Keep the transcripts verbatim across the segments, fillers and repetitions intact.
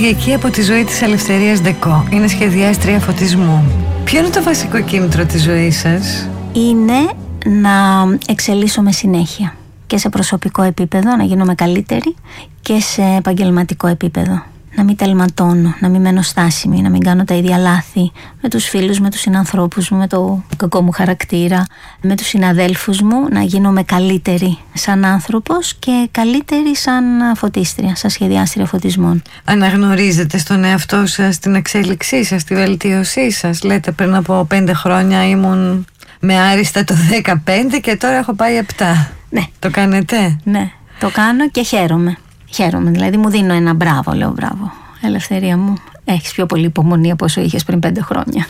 Κυριακή από τη ζωή της Ελευθερίας Ντεκό. Είναι σχεδιάστρια φωτισμού. Ποιο είναι το βασικό κίνητρο της ζωής σας? Είναι να εξελίσσομαι συνέχεια. Και σε προσωπικό επίπεδο, να γίνομαι καλύτερη, και σε επαγγελματικό επίπεδο. Να μην τελματώνω, να μην μένω στάσιμη, να μην κάνω τα ίδια λάθη με τους φίλους, με τους συνανθρώπους μου, με το κακό μου χαρακτήρα, με τους συναδέλφους μου, να γίνομαι καλύτερη σαν άνθρωπος και καλύτερη σαν φωτίστρια, σαν σχεδιάστρια φωτισμών. Αναγνωρίζετε στον εαυτό σας την εξέλιξή σας, τη βελτίωσή σας? Λέτε, πριν από πέντε χρόνια ήμουν με άριστα το δεκαπέντε και τώρα έχω πάει επτά. Ναι. Το κάνετε? Ναι, το κάνω και χαίρομαι. Χαίρομαι, δηλαδή μου δίνω ένα μπράβο, λέω μπράβο. Ελευθερία μου, έχεις πιο πολύ υπομονή από όσο είχες πριν πέντε χρόνια.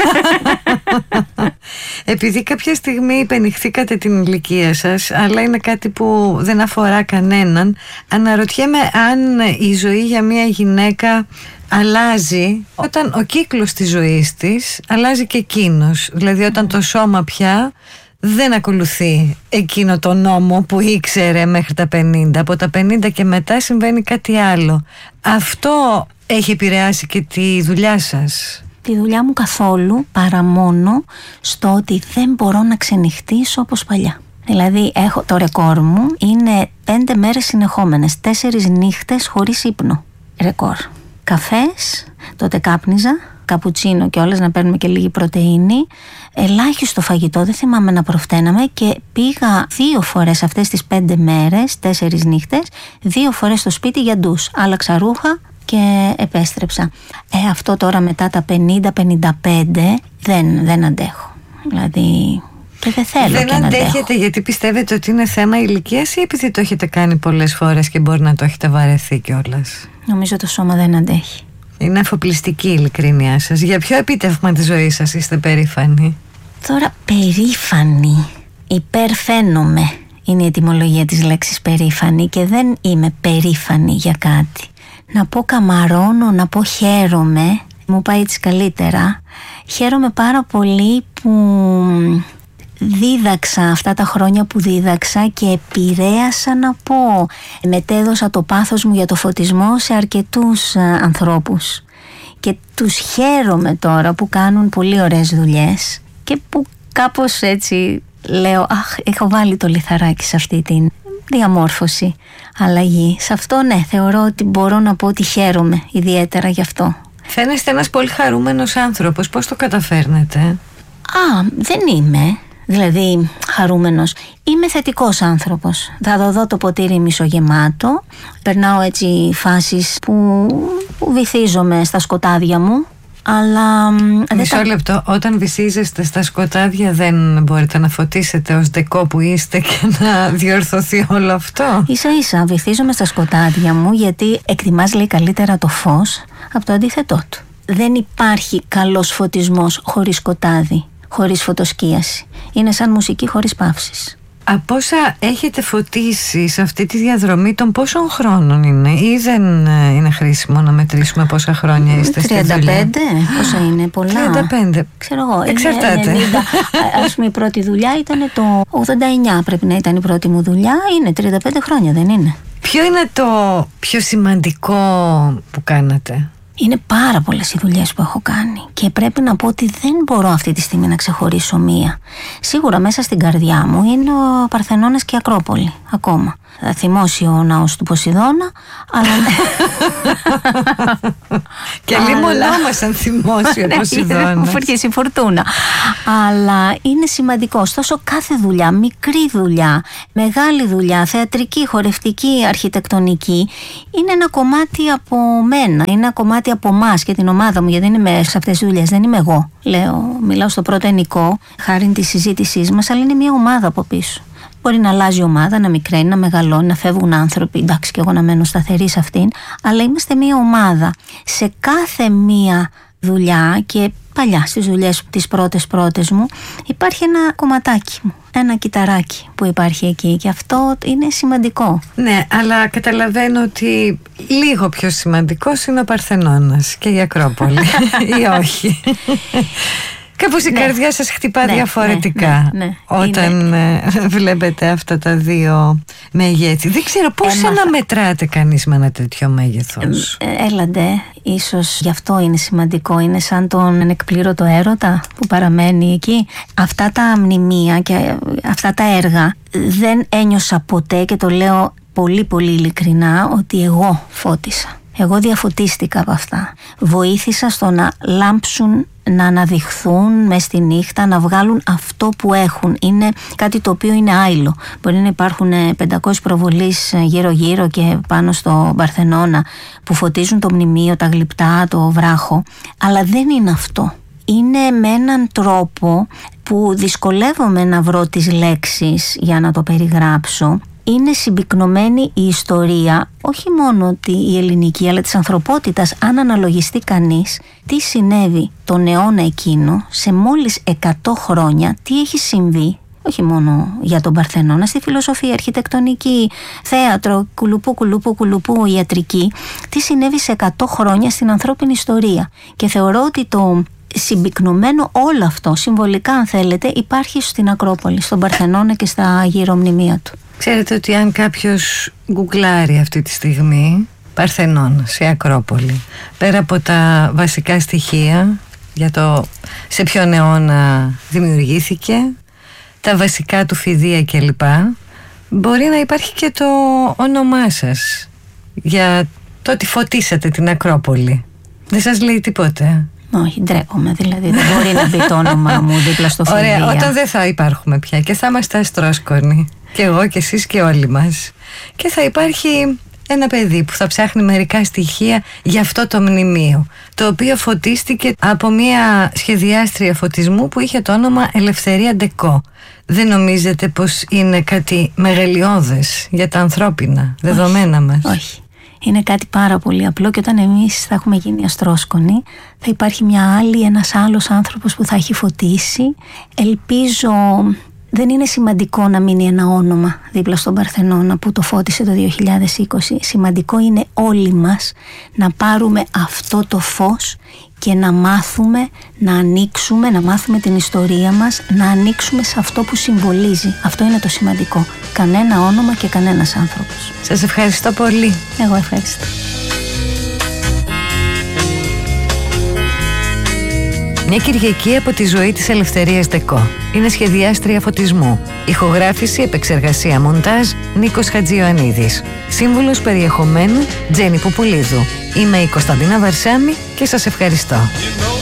Επειδή κάποια στιγμή υπενηχθήκατε την ηλικία σας, αλλά είναι κάτι που δεν αφορά κανέναν, αναρωτιέμαι αν η ζωή για μια γυναίκα αλλάζει όταν ο κύκλος της ζωής της αλλάζει και εκείνος. Δηλαδή όταν το σώμα πια δεν ακολουθεί εκείνο το νόμο που ήξερε μέχρι τα πενήντα. Από τα πενήντα και μετά συμβαίνει κάτι άλλο. Αυτό έχει επηρεάσει και τη δουλειά σας? Τη δουλειά μου καθόλου, παρά μόνο στο ότι δεν μπορώ να ξενυχτήσω όπως παλιά. Δηλαδή έχω, το ρεκόρ μου είναι πέντε μέρες συνεχόμενες, τέσσερις νύχτες χωρίς ύπνο. Ρεκόρ. Καφές, τότε κάπνιζα, καπουτσίνο και όλες, να παίρνουμε και λίγη πρωτεΐνη, ελάχιστο φαγητό, δεν θυμάμαι να προφταίναμε, και πήγα δύο φορές αυτές τις πέντε μέρες, τέσσερις νύχτες, δύο φορές στο σπίτι για ντους, άλλαξα ρούχα και επέστρεψα. Ε, αυτό τώρα μετά τα πενήντα πενήντα πέντε δεν, δεν αντέχω, δηλαδή, και δεν θέλω δεν και να αντέχω. Δεν αντέχετε γιατί πιστεύετε ότι είναι θέμα ηλικίας ή επειδή το έχετε κάνει πολλές φορές και μπορεί να το έχετε βαρεθεί κιόλας? Νομίζω το σώμα δεν αντέχει. Είναι αφοπλιστική η ειλικρίνειά σας. Για ποιο επίτευγμα της ζωής σας είστε περήφανοι? Τώρα, περήφανη, υπερφαίνομαι είναι η ετυμολογία της λέξης περήφανη, και δεν είμαι περήφανη για κάτι. Να πω καμαρώνω, να πω χαίρομαι, μου πάει έτσι καλύτερα. Χαίρομαι πάρα πολύ που δίδαξα αυτά τα χρόνια που δίδαξα και επηρέασα, να πω, μετέδωσα το πάθος μου για το φωτισμό σε αρκετούς ανθρώπους, και τους χαίρομαι τώρα που κάνουν πολύ ωραίες δουλειές και που κάπως έτσι λέω, αχ, έχω βάλει το λιθαράκι σε αυτή την διαμόρφωση, αλλαγή. Σε αυτό, ναι, θεωρώ ότι μπορώ να πω ότι χαίρομαι ιδιαίτερα γι' αυτό. Φαίνεστε ένας πολύ χαρούμενος άνθρωπος. Πώς το καταφέρνετε? Α, δεν είμαι δηλαδή χαρούμενος. Είμαι θετικός άνθρωπος. Θα δω το ποτήρι μισογεμάτο. Περνάω έτσι φάσεις που, που βυθίζομαι στα σκοτάδια μου. Αλλά μισό τα... λεπτό, όταν βυθίζεστε στα σκοτάδια δεν μπορείτε να φωτίσετε ως Ντεκό που είστε και να διορθωθεί όλο αυτό? Ίσα ίσα βυθίζομαι στα σκοτάδια μου, γιατί εκτιμάς, λέει, καλύτερα το φως από το αντίθετό του. Δεν υπάρχει καλός φωτισμός χωρίς σκοτάδι, χωρίς φωτοσκίαση. Είναι σαν μουσική χωρίς παύσεις. Από όσα έχετε φωτίσει σε αυτή τη διαδρομή, των πόσων χρόνων είναι, ή δεν είναι χρήσιμο να μετρήσουμε πόσα χρόνια είστε στη δουλειά? τριάντα πέντε, πόσα είναι, πολλά. τριάντα πέντε. Ξέρω εγώ. Εξαρτάται. ενενήντα. Ας πούμε, η πρώτη δουλειά ήταν το ογδόντα εννιά, πρέπει να ήταν η πρώτη μου δουλειά. Είναι τριάντα πέντε χρόνια, δεν είναι? Ποιο είναι το πιο σημαντικό που κάνατε? Είναι πάρα πολλές οι δουλειές που έχω κάνει και πρέπει να πω ότι δεν μπορώ αυτή τη στιγμή να ξεχωρίσω μία. Σίγουρα μέσα στην καρδιά μου είναι ο Παρθενώνας και η Ακρόπολη ακόμα. Θα θυμώσει ο ναός του Ποσειδώνα, αλλά... Και λίμωνά μας αν θυμώσει ο Ποσειδώνα. Μου φουργήσει η φορτούνα. Αλλά είναι σημαντικό. Ωστόσο, κάθε δουλειά, μικρή δουλειά, μεγάλη δουλειά, θεατρική, χορευτική, αρχιτεκτονική, είναι ένα κομμάτι από μένα. Είναι ένα κομμάτι από εμάς και την ομάδα μου, γιατί δεν είμαι σε αυτές τις δουλειές. Δεν είμαι εγώ. Λέω, μιλάω στο πρώτο ενικό, χάρη τη συζήτησή μας, αλλά είναι μια ομάδα από πίσω. Μπορεί να αλλάζει η ομάδα, να μικραίνει, να μεγαλώνει, να φεύγουν άνθρωποι. Εντάξει, και εγώ να μένω σταθερή σε αυτήν. Αλλά είμαστε μια ομάδα. Σε κάθε μια δουλειά, και παλιά στις δουλειές τις πρώτες πρώτες μου, υπάρχει ένα κομματάκι μου, ένα κυταράκι που υπάρχει εκεί, και αυτό είναι σημαντικό. Ναι, αλλά καταλαβαίνω ότι λίγο πιο σημαντικός είναι ο Παρθενώνας και η Ακρόπολη ή όχι? Κάπως η ναι. καρδιά σας χτυπά ναι, διαφορετικά ναι, ναι, ναι. όταν είναι... βλέπετε αυτά τα δύο μεγέθη. Δεν ξέρω πώς Έμαθα... αναμετράτε κανείς με ένα τέτοιο μέγεθος. Ε, έλαντε, ίσως γι' αυτό είναι σημαντικό. Είναι σαν τον ανεκπλήρωτο έρωτα που παραμένει εκεί. Αυτά τα μνημεία και αυτά τα έργα δεν ένιωσα ποτέ, και το λέω πολύ πολύ ειλικρινά, ότι εγώ φώτισα. Εγώ διαφωτίστηκα από αυτά. Βοήθησα στο να λάμψουν, να αναδειχθούν μες στη νύχτα, να βγάλουν αυτό που έχουν. Είναι κάτι το οποίο είναι άειλο. Μπορεί να υπάρχουν πεντακόσιες προβολείς γύρω γύρω και πάνω στο Παρθενώνα που φωτίζουν το μνημείο, τα γλυπτά, το βράχο, αλλά δεν είναι αυτό. Είναι με έναν τρόπο που δυσκολεύομαι να βρω τις λέξεις για να το περιγράψω. Είναι συμπυκνωμένη η ιστορία, όχι μόνο η ελληνική, αλλά της ανθρωπότητας. Αν αναλογιστεί κανείς τι συνέβη τον αιώνα εκείνο, σε μόλις εκατό χρόνια, τι έχει συμβεί, όχι μόνο για τον Παρθενώνα, στη φιλοσοφία, αρχιτεκτονική, θέατρο, κουλουπού, κουλουπού, κουλουπού, ιατρική, τι συνέβη σε εκατό χρόνια στην ανθρώπινη ιστορία. Και θεωρώ ότι το συμπυκνωμένο όλο αυτό, συμβολικά αν θέλετε, υπάρχει στην Ακρόπολη, στον Παρθενώνα και στα γύρω μνημεία του. Ξέρετε ότι αν κάποιος γκουγκλάρει αυτή τη στιγμή Παρθενώνα σε Ακρόπολη, πέρα από τα βασικά στοιχεία για το σε ποιον αιώνα δημιουργήθηκε, τα βασικά του φηδεία κλπ, μπορεί να υπάρχει και το όνομά σας για το ότι φωτίσατε την Ακρόπολη. Δεν σας λέει τίποτε? Όχι, ντρέπομαι, δηλαδή δεν μπορεί να μπει το όνομά μου δίπλα στο φηδεία. Ωραία, όταν δεν θα υπάρχουμε πια και θα είμαστε αστρόσκονοι, και εγώ και εσείς και όλοι μας, και θα υπάρχει ένα παιδί που θα ψάχνει μερικά στοιχεία για αυτό το μνημείο, το οποίο φωτίστηκε από μια σχεδιάστρια φωτισμού που είχε το όνομα Ελευθερία Ντεκό. Δεν νομίζετε πως είναι κάτι μεγαλειώδες για τα ανθρώπινα δεδομένα όχι, μας? Όχι. Είναι κάτι πάρα πολύ απλό, και όταν εμείς θα έχουμε γίνει αστρόσκονοι, θα υπάρχει μια άλλη, ένας άλλος άνθρωπος που θα έχει φωτίσει. Ελπίζω δεν είναι σημαντικό να μείνει ένα όνομα δίπλα στον Παρθενώνα που το φώτισε το δύο χιλιάδες είκοσι. Σημαντικό είναι όλοι μας να πάρουμε αυτό το φως και να μάθουμε, να ανοίξουμε, να μάθουμε την ιστορία μας, να ανοίξουμε σε αυτό που συμβολίζει. Αυτό είναι το σημαντικό. Κανένα όνομα και κανένας άνθρωπος. Σας ευχαριστώ πολύ. Εγώ ευχαριστώ. Μια Κυριακή από τη ζωή της Ελευθερίας Ντεκό. Είναι σχεδιάστρια φωτισμού. Ηχογράφηση, επεξεργασία, μοντάζ, Νίκος Χατζιωαννίδης. Σύμβουλος περιεχομένου, Τζένι Πουπουλίδου. Είμαι η Κωνσταντίνα Βαρσάμι και σας ευχαριστώ.